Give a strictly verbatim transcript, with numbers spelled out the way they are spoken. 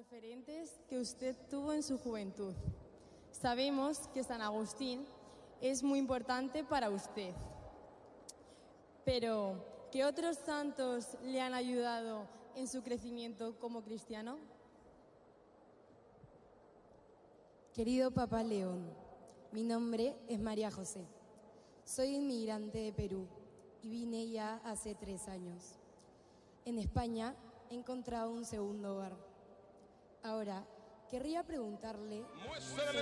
referentes que usted tuvo en su juventud. Sabemos que San Agustín es muy importante para usted, pero ¿qué otros santos le han ayudado en su crecimiento como cristiano? Querido Papá León, mi nombre es María José. Soy inmigrante de Perú y vine ya hace tres años. En España he encontrado un segundo hogar. Ahora, querría preguntarle...